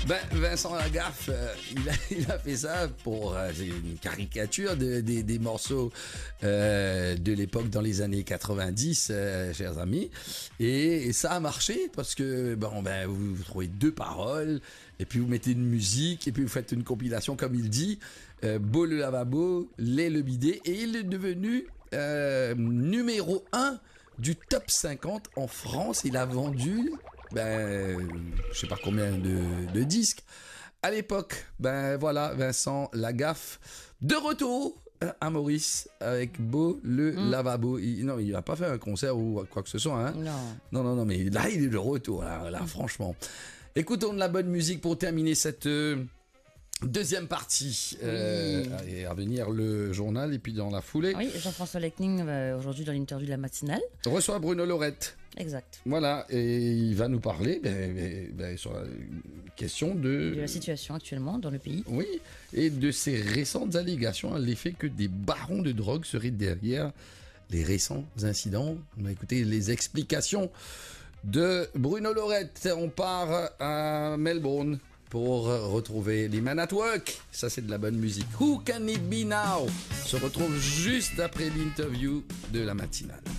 Vincent Lagaffe, il a fait ça pour c'est une caricature des morceaux de l'époque dans les années 90, chers amis. Et ça a marché parce que vous trouvez deux paroles et puis vous mettez une musique et puis vous faites une compilation comme il dit. Beau le lavabo, laid le bidet, et il est devenu numéro 1 du top 50 en France. Il a vendu je sais pas combien de disques. À l'époque, Vincent Lagaffe, de retour à Maurice avec Beau le lavabo. Il a pas fait un concert ou quoi que ce soit, hein. Non, mais là, il est de retour, là, franchement. Écoutons de la bonne musique pour terminer cette deuxième partie. Et à venir le journal, et puis dans la foulée. Oui, Jean-François Lecning, aujourd'hui dans l'interview de la matinale, reçoit Bruno Lorette. Exact. Voilà, et il va nous parler sur la question de la situation actuellement dans le pays. Oui, et de ces récentes allégations à l'effet que des barons de drogue seraient derrière les récents incidents. On va écouter les explications de Bruno Lorette. On part à Melbourne pour retrouver les Man at Work. Ça, c'est de la bonne musique. Who Can It Be Now se retrouve juste après l'interview de la matinale.